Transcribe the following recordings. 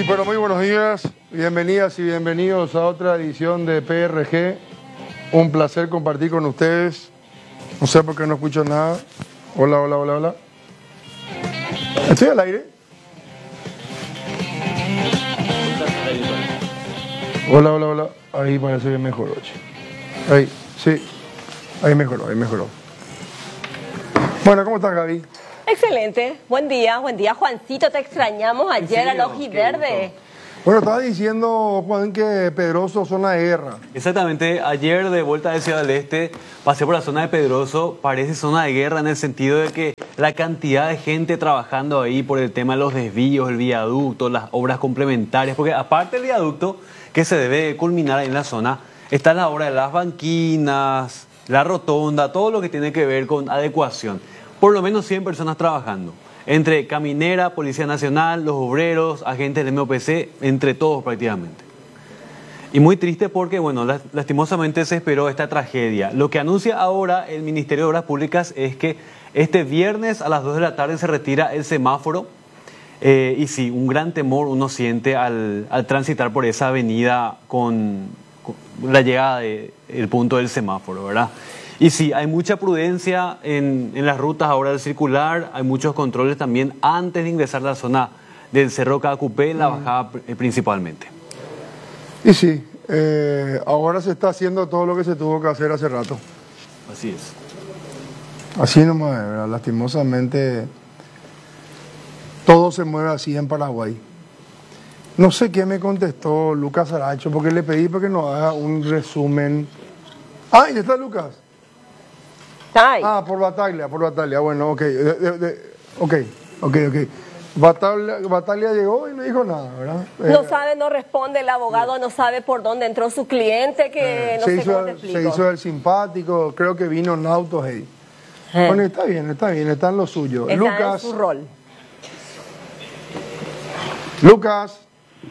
pero muy buenos días, bienvenidas y bienvenidos a otra edición de PRG. Un placer compartir con ustedes. No sé por qué no escucho nada. Hola, hola, hola, hola. ¿Estoy al aire? Hola, hola, hola. Ahí parece que mejoró. Ahí, sí. Ahí mejoró, ahí mejoró. Bueno, ¿cómo estás, Gaby? Excelente, buen día Juancito, te extrañamos ayer al Ojiverde. Bueno, estaba diciendo, Juan, que Pedroso, zona de guerra. Exactamente, ayer de vuelta de Ciudad del Este pasé por la zona de Pedroso, parece zona de guerra en el sentido de que la cantidad de gente trabajando ahí por el tema de los desvíos, el viaducto, las obras complementarias, porque aparte del viaducto que se debe culminar ahí en la zona, está la obra de las banquinas, la rotonda, todo lo que tiene que ver con adecuación. Por lo menos 100 personas trabajando, entre caminera, Policía Nacional, los obreros, agentes del MOPC, entre todos prácticamente. Y muy triste porque, bueno, lastimosamente se esperó esta tragedia. Lo que anuncia ahora el Ministerio de Obras Públicas es que este viernes a las 2 de la tarde se retira el semáforo. Y sí, un gran temor uno siente al transitar por esa avenida con la llegada del punto del semáforo, ¿verdad? Y sí, hay mucha prudencia en las rutas ahora del circular, hay muchos controles también antes de ingresar a la zona del Cerro Cacupé, en la bajada principalmente. Y sí, ahora se está haciendo todo lo que se tuvo que hacer hace rato. Así es. Así nomás, ¿verdad? Lastimosamente, todo se mueve así en Paraguay. No sé qué me contestó Lucas Aracho, porque le pedí para que nos haga un resumen. Ah, ¿y está Lucas? Ay. Ah, por Bataglia, bueno, ok. Ok. Bataglia llegó y no dijo nada, ¿verdad? No sabe, no responde el abogado, no sabe por dónde entró su cliente, que no sé cómo te explico. Se hizo el simpático, creo que vino en autos ahí. Bueno, está bien, está en lo suyo. Está Lucas, en su rol. Lucas.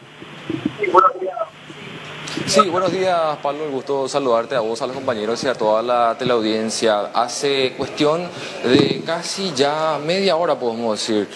Sí, buenos días, Pablo. El gusto saludarte a vos, a los compañeros y a toda la teleaudiencia. Hace cuestión de casi ya media hora, podemos decir,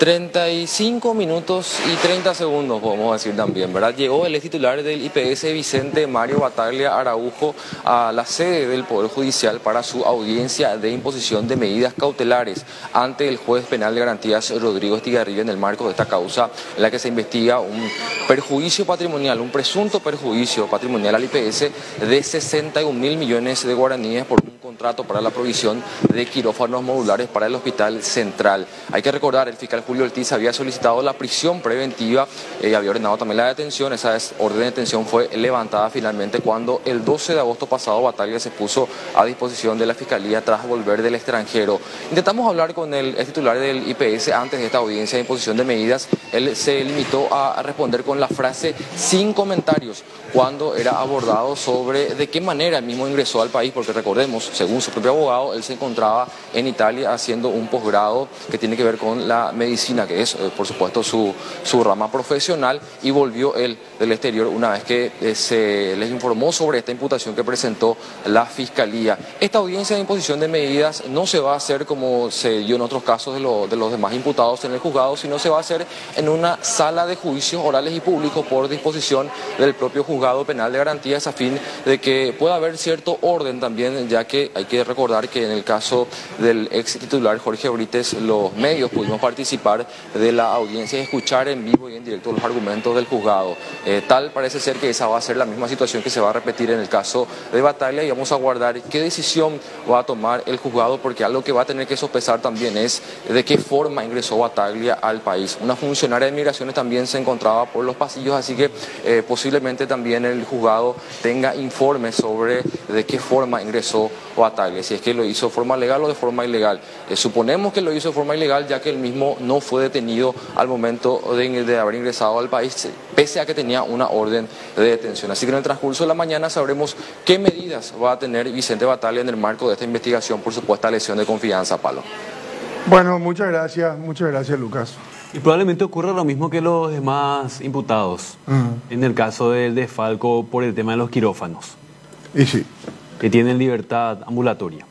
35 minutos y 30 segundos, podemos decir también, ¿verdad? Llegó el ex titular del IPS, Vicente Mario Bataglia Araujo, a la sede del Poder Judicial para su audiencia de imposición de medidas cautelares ante el juez penal de garantías Rodrigo Estigarribia en el marco de esta causa en la que se investiga un perjuicio patrimonial, un presunto perjuicio patrimonial al IPS de 61.000 millones de guaraníes por un contrato para la provisión de quirófanos modulares para el Hospital Central. Hay que recordar, el fiscal Julio Ortiz había solicitado la prisión preventiva y había ordenado también la detención. Esa orden de detención fue levantada finalmente cuando el 12 de agosto pasado Bataglia se puso a disposición de la Fiscalía tras volver del extranjero. Intentamos hablar con el titular del IPS antes de esta audiencia de imposición de medidas. Él se limitó a responder con la frase sin comentarios cuando era abordado sobre de qué manera él mismo ingresó al país, porque recordemos, según su propio abogado, él se encontraba en Italia haciendo un posgrado que tiene que ver con la medicina, que es, por supuesto, su rama profesional, y volvió él del exterior una vez que se les informó sobre esta imputación que presentó la Fiscalía. Esta audiencia de imposición de medidas no se va a hacer como se dio en otros casos de los demás imputados en el juzgado, sino se va a hacer en una sala de juicios orales y públicos por disposición del propio juzgado penal de garantías, a fin de que pueda haber cierto orden también, ya que hay que recordar que en el caso del ex titular Jorge Brites, los medios pudimos participar de la audiencia y escuchar en vivo y en directo los argumentos del juzgado. Tal parece ser que esa va a ser la misma situación que se va a repetir en el caso de Bataglia, y vamos a guardar qué decisión va a tomar el juzgado, porque algo que va a tener que sopesar también es de qué forma ingresó Bataglia al país. Una funcionaria de migraciones también se encontraba por los pasillos, así que posiblemente también el juzgado tenga informes sobre de qué forma ingresó Bataglia, si es que lo hizo de forma legal o de forma ilegal. Suponemos que lo hizo de forma ilegal, ya que él mismo no fue detenido al momento de haber ingresado al país, pese a que tenía una orden de detención. Así que en el transcurso de la mañana sabremos qué medidas va a tener Vicente Bataglia en el marco de esta investigación por supuesta lesión de confianza, Pablo. Bueno, muchas gracias, Lucas. Y probablemente ocurra lo mismo que los demás imputados, en el caso del desfalco por el tema de los quirófanos. Y sí. Que tienen libertad ambulatoria.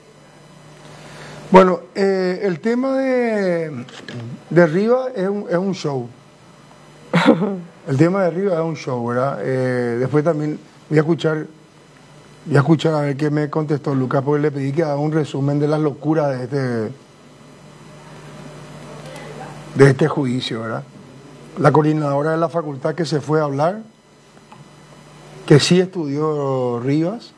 Bueno, el tema de Riva es un show. El tema de Rivas es un show, ¿verdad? Después también voy a escuchar a ver qué me contestó Lucas, porque le pedí que haga un resumen de las locuras de este juicio, ¿verdad? La coordinadora de la facultad que se fue a hablar, que sí estudió Rivas,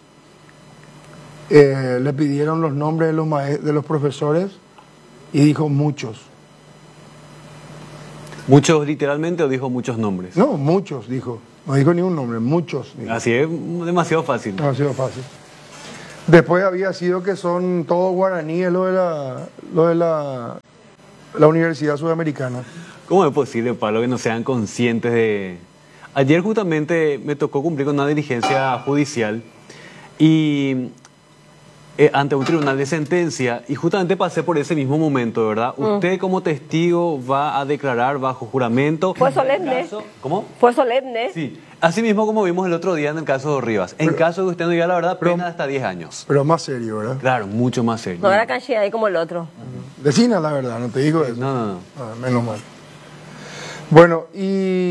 le pidieron los nombres de los profesores y dijo muchos. ¿Muchos literalmente o dijo muchos nombres? No, muchos dijo. No dijo ni un nombre, muchos. Dijo. Así es demasiado fácil. Demasiado fácil. Después había sido que son todos guaraníes lo de la Universidad Sudamericana. ¿Cómo es posible, Pablo, que no sean conscientes de...? Ayer justamente me tocó cumplir con una diligencia judicial y ante un tribunal de sentencia, y justamente pasé por ese mismo momento, ¿verdad? Usted como testigo va a declarar bajo juramento. Fue solemne. ¿Cómo? Fue solemne. Sí. Así mismo como vimos el otro día en el caso de Rivas. En caso de que usted no diga la verdad, pena hasta 10 años. Pero más serio, ¿verdad? Claro, mucho más serio. No era canchilla ahí como el otro. Decina la verdad, no te digo eso. No. Menos mal. Bueno, y...